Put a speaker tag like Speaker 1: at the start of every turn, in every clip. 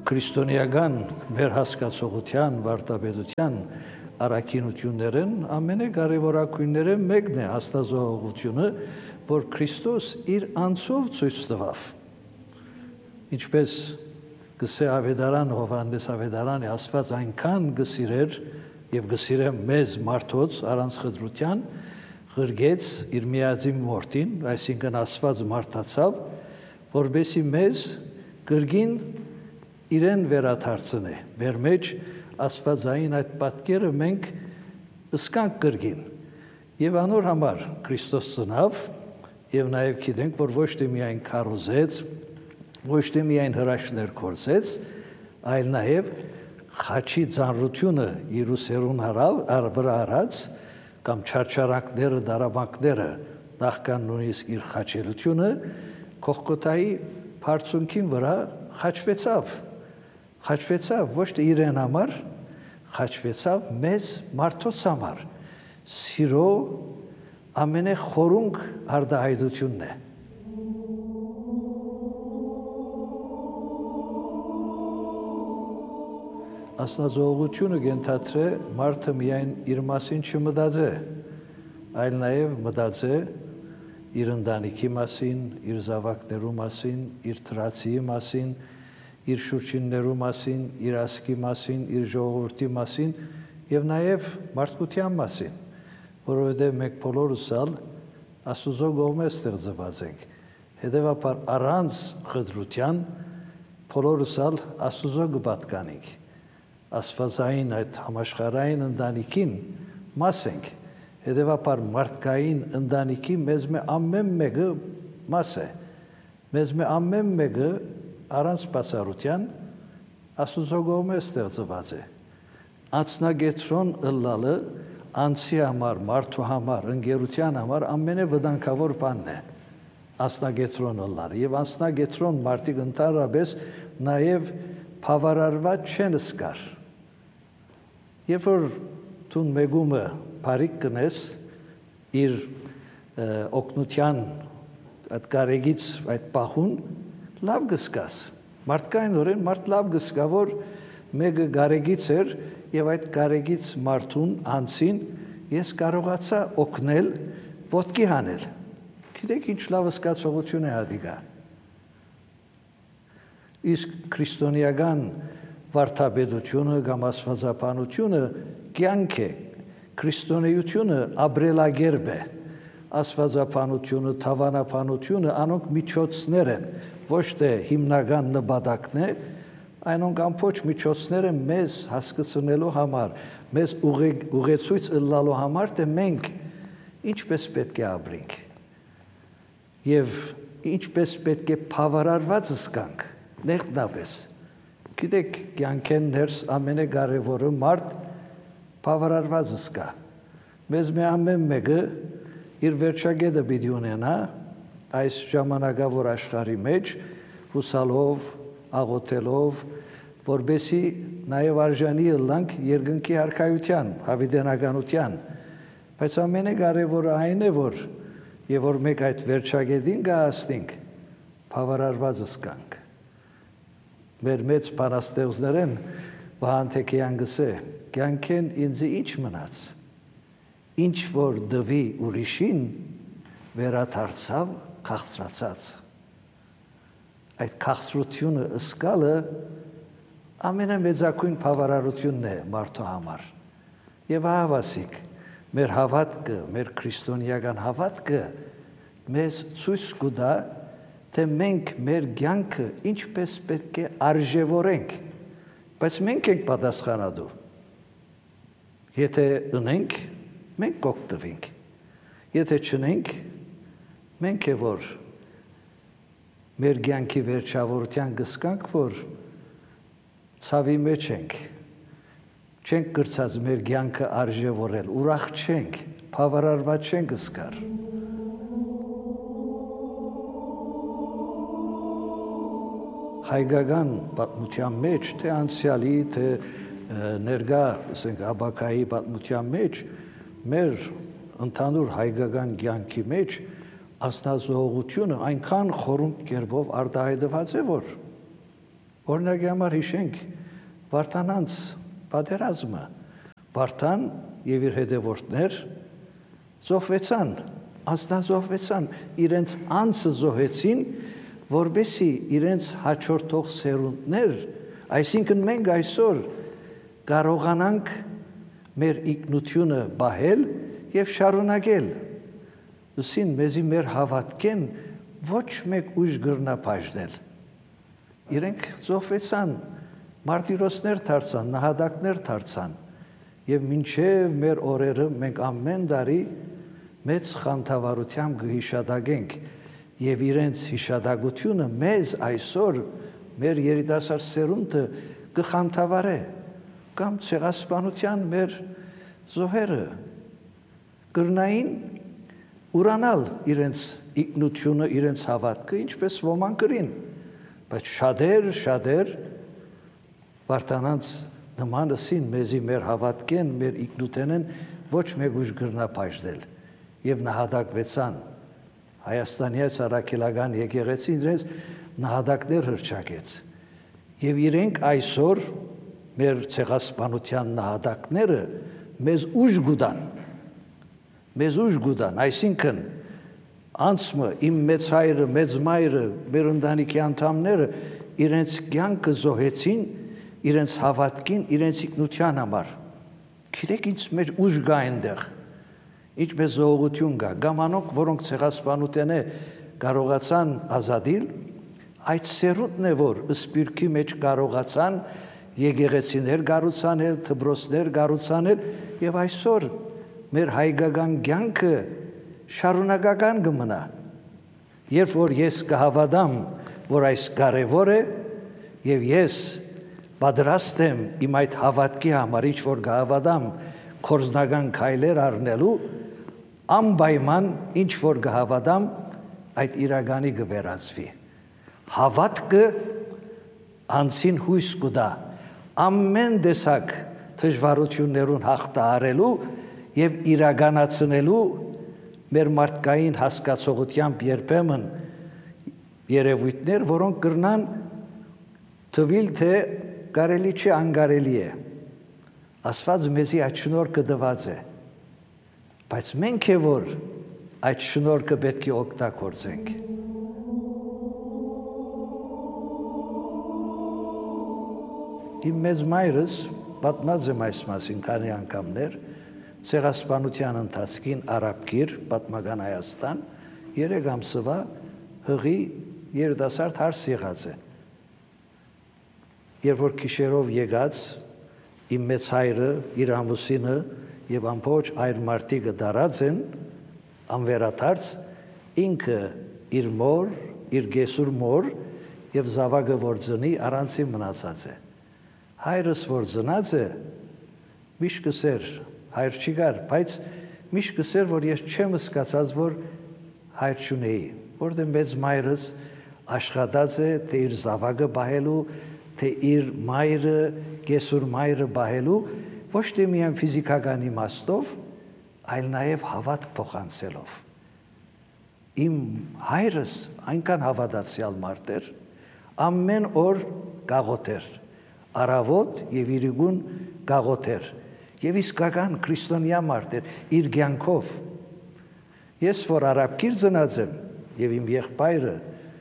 Speaker 1: քրիստոնեական մեր հասկացողության, վարդապետության առաքինություններն ամենակարևորագույնները մեկն է աստվածողությունը, որ Քրիստոս իր անձով ցույց տվավ։ Ինչպես գսե ավետարան Հովհաննես ավետարանը Աստված այնքան գսիրեր եւ գսիրե մեզ մարդոց առանց խտրության, ղրգեց իր միածին որդին, այսինքն Աստված մարդացավ, որբեսի մեզ կրգին իրեն վերադարձնե։ Մեր մեջ Աստվածային այդ պատկերը մենք ըսկանք կրգին։ Եվ անոր համար Քրիստոս ծնավ եւ նաեւ գիտենք, որ ոչ թե միայն քարոզեց, ոչ թե միայն հրաշքներ կործեց, այլ նաեւ խաչի ծանրությունը իր ուսերուն վրա արած կամ չարչարանքները, դարաբանքները նախքան նույնիսկ իր խաչելությունը Կողկոթայի բարձունքին վրա խաչվեցավ ոչ թե իրեն համար, խաչվեցավ մեզ մարդոց համար։ Սիրո ամենախորունկ արտահայտությունն է։ Աստվածողությունը գենթացրե մարդը միայն իր մասին չմտածե, այլ նաև մտածե իր ընտանիքի մասին, իր զավակներու մասին, իր թրացի մասին, իր շուրջիններու մասին, իր ազգի մասին, իր ժողովրդի մասին եւ նաեւ մարդկության մասին, որովհետեւ մենք բոլորս Աստուծո կողմէ ստեղծված ենք։ Հետևաբար առանց խտրության բոլորս Աստուծո կպատկանենք։ Աստվածային այդ համաշխարհային ընտանիքին մաս ենք։ Հետևաբար մարդկային ընտանիքի մեզ ամեն մեկը մաս է։ Մեզ ամեն մեկը առանց բացառության Աստուծո կողմէ ստեղծված է։ Անձնագետրոն ըլլալը անձի համար, մարդու համար, ընկերության համար ամենավտանգավոր բանն է։ Անձնագետրոն ըլլալը եւ անձնագետրոն մարդիկ ընդհանրապես նաեւ բավարարված չեն զգար։ Երբ որ դու մեգումը բարիք կնես իր օգնության այդ կարեգից այդ պահուն լավ գսկաս մարդկայնորեն մարդ լավ գսկա որ մեկը կարեգից էր եւ այդ կարեգից մարդուն անցին ես կարողացա օգնել ոտքի հանել գիտեք ինչ լավ զգացողություն է հատիկա իսկ քրիստոնեական վարդապետությունը կամ աստվածաբանությունը կյանք է քրիստոնեությունը ապրելակերպ է աստվածաբանությունը թավանաբանությունը անոնք միջոցներ են ոչ թե հիմնական նպատակն է այնոնք ամբողջ միջոցներ են մեզ հասկացնելու համար մեզ ուղեցույց ըլլալու համար թե մենք ինչպես պետք է ապրենք եւ ինչպես պետք է բավարարված զգանք ներքնաբես գիտեք կյանքեն ներս ամենակարևորը մարդ բավարարված զգա մեզ ամեն մեկը իր վերջագետը պիտի ունենա այս ժամանակավոր աշխարհի մեջ հուսալով աղոթելով որբեսի նաև արժանի ըլլանք երկնքի արքայության հավիտենականության բայց ամենակարևորը այն է որ եւ որ մենք այդ վերջագետին գահստենք բավարարված զգանք մեր մեծ բանաստեղծներն Վահանթեքեյան գսե կյանքեն ինձ ինչ մնաց ինչ որ դվի ուրիշին վերադարձավ քաղցրացած այդ քաղցրությունը ըսկալը ամենամեծակույն բավարարությունն է մարդու համար եւ հավասիկ մեր հավատքը մեր քրիստոնեական հավատքը մեզ ցույց կտա թե մենք մեր կյանքը ինչպես պետք է արժևորենք բայց մենք ենք պատասխանատու եթե ունենք մենք կօգտվենք եթե չունենք մենք է որ մեր կյանքի վերջավորության գսկանք որ ցավի մեջ ենք չենք կրծած մեր կյանքը արժևորել ուրախ չենք բավարարված չենք զգար հայկական պատմության մեջ թե անցյալի թե ներկա ասենք աբակայի պատմության մեջ մեր ընդհանուր հայկական կյանքի մեջ աստվածողությունը այնքան խորհուրդ կերպով արտահայտված է որ Օրինակի համար հիշենք Վարդանանց պատերազմը, Վարդան եւ իր հետևորդներ զոհվեցան, անձնազոհվեցան, իրենց անձը զոհեցին, որբեսի իրենց հաջորդող սերունդներ, այսինքն մենք այսօր կարողանանք մեր ինքնությունը բահել եւ շարունակել։ Ուսին մեզի մեր հավատքեն ոչ մեկ ուժ գրնա բաժնել։ Իրենք զոհվեցան, մարտիրոսներ դարձան, նահատակներ դարձան եւ մինչեւ մեր օրերը մենք ամեն տարի մեծ խանդավառությամբ կհիշադակենք եւ իրենց հիշադակությունը մեզ այսօր մեր երիտասարդ սերունդը կխանդավառե կամ ցեղասպանության մեր զոհերը կրնային ուրանալ իրենց ինքնությունը, իրենց հավատքը, ինչպես ոմանք կրին, բայց շատեր Վարդանանց նման ըսին մեզի մեր հավատքեն, մեր ինքնութենեն ոչ մեկ ուժ գրնա բաժնել եւ նահատակվեցան Հայաստանի Սարաքելական եկեղեցին իրենց նահատակներ հռչակեց եւ իրենք այսօր մեր ցեղասպանության նահատակները մեզ ուժ գուտան, այսինքն անցմը իմ մեծ հայրը, մեծ մայրը, մեր ընտանիքի անդամները իրենց կյանքը զոհեցին իրենց հավատքին, իրենց ինքնության համար։ Գիտեք ինչ մեջ ուժ կա այնտեղ, ինչպես զոհություն կա, գամանոք, որոնք ցեղասպանության կարողացան ազատիլ, այդ սերունդն է, որ սպիրկի մեջ կարողացան եկեղեցիներ կառուցանել, դպրոցներ կառուցանել եւ այսօր մեր հայկական կյանքը շարունակական կմնա։ Երբ որ ես կհավատամ, որ այս կարևոր է եւ ես պատրաստ եմ իմ այդ հավատքի համար ինչ որ կհավատամ կորզնական քայլեր առնելու, անպայման ինչ որ կհավատամ այդ իրականի կվերածվի։ Հավատքը անցին հույս կտա ամեն տեսակ դժվարություններուն հաղթահարելու եւ իրականացնելու մեր մարդկային հասկացողությամբ երբեմն երևույթներ, որոնք կրնան թվիլ թե կարելի չէ անկարելի է։ Աստված մեզի այդ շնորհքը տված է, բայց մենք է որ այդ շնորհքը պետք է օգտագործենք։ Իմ մեծ մայրս պատմած եմ այս մասին քանի անգամներ, ցեղասպանության ընթացքին Արաբկիր, պատմական Հայաստան, 3 ամսվա հղի երիտասարդ հարս եղած է։ Երբ որ գիշերով եկած իմ մեծ հայրը, իր ամուսինը եւ ամբողջ այր մարդիկը դարած են անվերադարձ, ինքը իր մոր, իր գեսուր մոր եւ զավակը որ ծնի առանցին մնացած է։ Հայրս որ ծնած է, միշտ կսեր, հայր չի գար, բայց միշտ կսեր, որ ես չեմ սկացած, որ հայր չունեի, որտեղ մեծ մայրս աշխատած է, թե իր զավակը բահելու, թե իր մայրը, գեսուր մայրը բահելու, ոչ թե միայն ֆիզիկական իմաստով, այլ նաև հավատք փոխանցելով։ Իմ հայրս այնքան հավատացյալ մարդ էր, ամեն օր գաղութ էր, առավոտ եւ իրիկուն գաղութ էր, եւ իսկական քրիստոնյա մարդ էր իր կյանքով։ Ես որ Արաբկիր ծնած եմ եւ իմ եղբայրը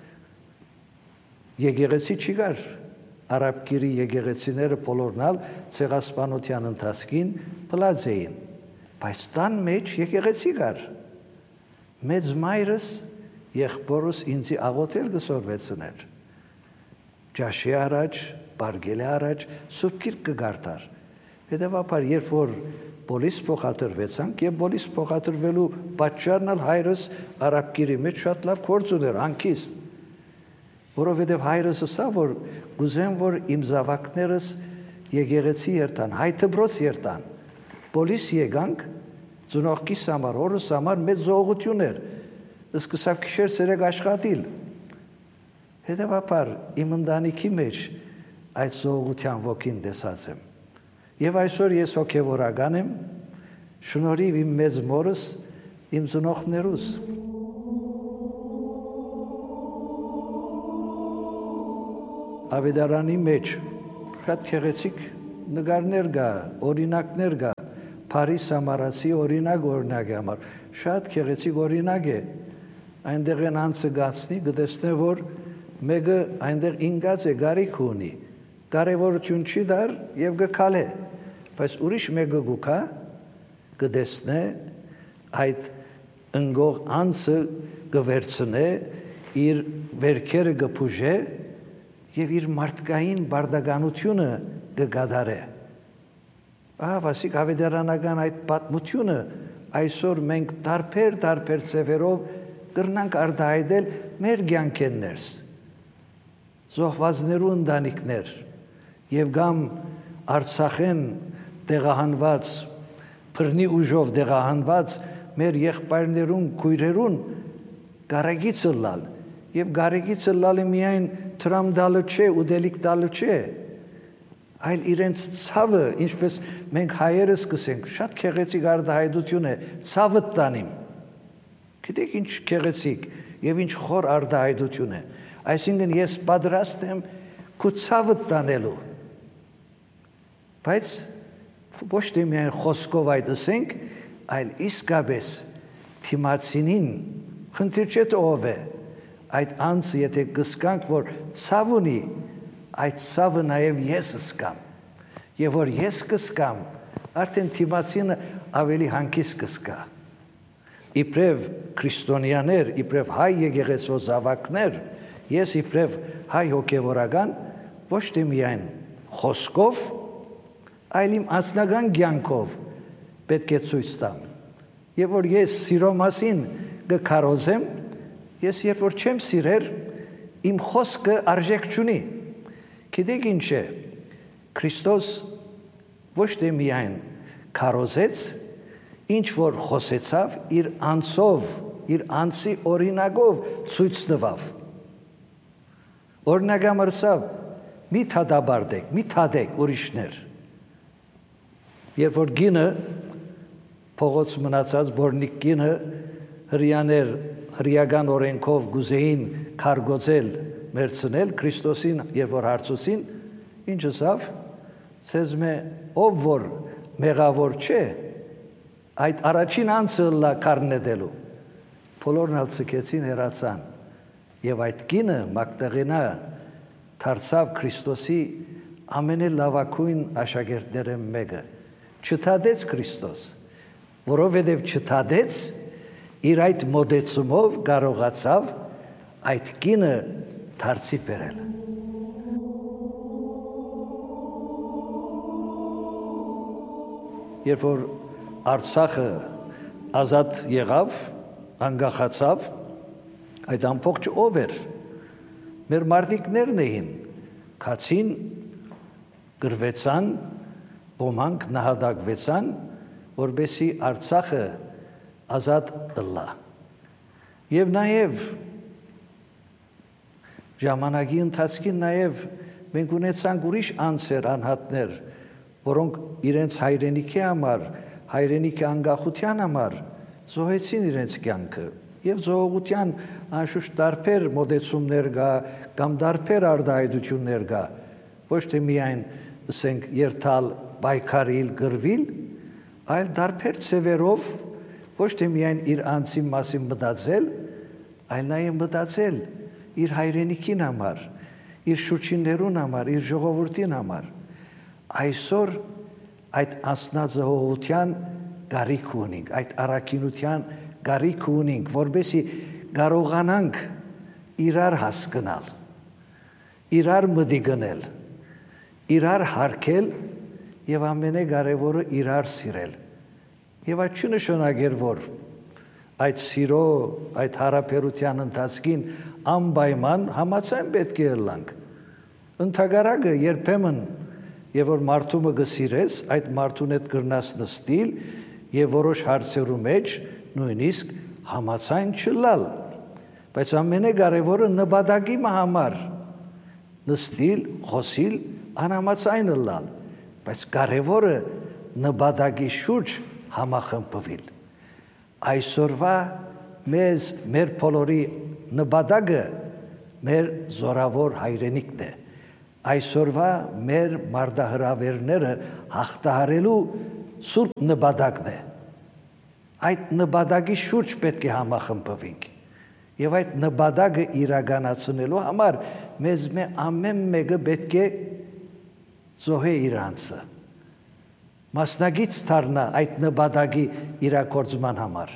Speaker 1: եկեղեցի չի գար, Արաբկիրի եկեղեցիները բոլորնալ ցեղասպանության ընթացքին բլած էին, բայց տան մեջ եկեղեցի գար։ Մեծ մայրս եղբորս ինձի աղոթել կսորվեցներ։ Ջաշի առաջ, բարգելի առաջ, Սուրբ Գիրք կգարտար։ Հետևաբար, երբ որ բոլիս փոխադրվեցանք եւ բոլիս փոխադրվելու պատճառն էլ հայրս Արաբկիրի մեջ շատ լավ գործ ուներ, անքիստ, որովհետեւ հայրս ասա, որ գուզեմ, որ իմ զավակներս եկեղեցի երթան, հայ դպրոց երթան։ Բոլիս եկանք, ծնողքիս համար, օրս համար մեծ զողություն էր, սկսավ գիշեր ցերեկ աշխատիլ։ Հետևաբար, իմ ընտանիքի մեջ այդ զողության ոգին տեսած եմ։ Եվ այսօր ես հոգևորական եմ, շնորհիվ իմ մեծ մորս, իմ ծնողներուս։ ավետարանի մեջ շատ քեղեցիկ նկարներ կա, օրինակներ կա, Փարիզ Սամարացի օրինակի համար շատ քեղեցիկ օրինակ է, այնտեղ են անցը գացնի, կտեսնե, որ մեկը այնտեղ ինգած է, գարիք ունի, կարևորություն չի դար եւ գքալե, բայց ուրիշ մեկը գուքա, կտեսնե այդ ընկող անցը կվերցնե, իր վերքերը կփուժե եւ իր մարդկային բարդականությունը կգադարե։ Վասիկ ավետարանական այդ պատմությունը այսօր մենք տարբեր ծևերով կրնանք արտահայտել մեր կյանքերներս, զոհվածներու ընտանիքներ եւ կամ Արցախեն տեղահանված, բռնի ուժով տեղահանված մեր եղբայրներուն, քույրերուն գարեգիցը լալ եւ գարեգիցը լալը միայն տրամ դալը չէ, ուդելիք դալը չէ, այլ իրենց ցավը, ինչպես մենք հայերս կսենք, շատ քեղեցիկ արտահայտություն է, ցավը տանիմ։ Գիտեք ինչ քեղեցիկ եւ ինչ խոր արտահայտություն է։ Այսինքն ես պատրաստ եմ քո ցավը տանելու։ Բայց ոչ թե միայն խոսքով այդ ասենք, այլ իսկապես թիմացինին խնդիր չէ ով է։ Այդ անձը եթե կսկանք, որ ցավ ունի, այդ ցավը նաև ես կսկամ։ Եվ որ ես կսկամ, արդեն թիմացինը ավելի հանգիստ կսկա։ Իբրև քրիստոնյաներ, իբրև հայ եկեղեցու զավակներ, ես իբրև հայ հոգևորական ոչ թե միայն խոսքով, այլ իմ անձնական կյանքով պետք է ցույց տամ։ Եվ որ ես սիրո մասին կքարոզեմ, ես երբ որ չեմ սիրեր, իմ խոսքը արժեք չունի։ Գիտեք ինչ է, Քրիստոս ոչ թե միայն քարոզեց, ինչ որ խոսեցավ, իր անձով, իր անձի օրինակով ցույց տվավ։ Օրինակամրսավ, մի թադաբարդեք, մի թադեք ուրիշներ։ Երբ որ գինը, փողոց մնացած բորնիկ գինը, հրյաներ, հրյական օրենքով գուզեին քարգոծել, մերցնել, Քրիստոսին, երբ որ հարցուցին, ինչ ասավ, ցեզ մե ով որ մեղավոր չէ, այդ առաջին անձը լա քարնետելու։ Բոլորն ալ ցկեցին հեռացան, եւ այդ կինը Մագդաղենա դարձավ Քրիստոսի ամենալավագույն աշակերտները մեկը։ Չթադեց Քրիստոս, որովհետև չթադեց, իր այդ մոդեցումով կարողացավ այդ կինը դարձի բերել։ Երբ որ Արցախը ազատ եղավ, անկախացավ, այդ ամբողջ ով էր, մեր մարդիկներն էին, քացին, գրվեցան, ոմանք նահատակվեցան, որպեսզի Արցախը ազատ ըլլա։ Եվ նաև ժամանակի ընթացքին նաև մենք ունեցանք ուրիշ անձեր, անհատներ, որոնք իրենց հայրենիքի համար, հայրենիքի անկախության համար զոհեցին իրենց կյանքը եւ զոհության անշուշտ տարբեր մոդեցումներ կա կամ տարբեր արտահայտություններ կա, ոչ թե միայն ասենք երթալ, պայքարիլ, գրվիլ, այլ տարբեր ծևերով ոչ թե միայն իր անձի մասին մտածել, այլ նաև մտածել իր հայրենիքին համար, իր շուրջիններուն համար, իր ժողովրդին համար։ Այսօր այդ անձնազոհության գարիք ունենք, այդ առաքինության գարիք ունենք, որպեսզի կարողանանք իրար հասկանալ, իրար մտիգնել, իրար հարգել եւ ամենակարևորը իրար սիրել։ Եվ այդ չնշանակեր, որ այդ սիրո, այդ հարաբերության ընթացքին անպայման համաձայն պետք է ըլլանք։ Ընդհակառակը երբեմն եւ որ մարդումը գսիրես, այդ մարդուն հետ կրնաս նստիլ եւ որոշ հարցերու մեջ նույնիսկ համաձայն չլալ։ Բայց ամենակարևորը նպատակի համար նստիլ, խոսիլ, անհամաձայն լալ, բայց կարևորը նպատակի շուրջ համախմբվել։ Այսօրվա մեր բոլորի նպատակը մեր զորավոր հայրենիքն է, այսօրվա մեր մարդահրավերները հաղթահարելու սուրբ նպատակն է։ Այդ նպատակի շուրջ պետք է համախմբվենք։ Եվ այդ նպատակը իրականացնելու համար մեզ ամեն մեկը պետք է զոհե իր անձը, մասնագիծ դառնա այդ նպատակի իրագործման համար։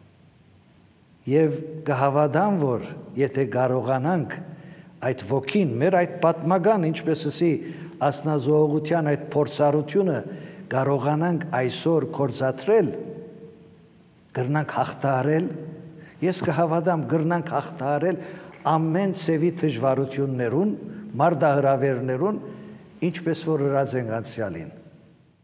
Speaker 1: Եվ կհավատամ, որ եթե կարողանանք այդ ոգին, մեր այդ պատմական, ինչպես ասի, ասնազողության այդ փորձառությունը կարողանանք այսօր կործատրել, կրնանք հաղթահարել, ես կհավատամ կրնանք հաղթահարել ամեն ծևի դժվարություններուն, մարդահրավերներուն, ինչպես որ ըրած ենք անցյալին։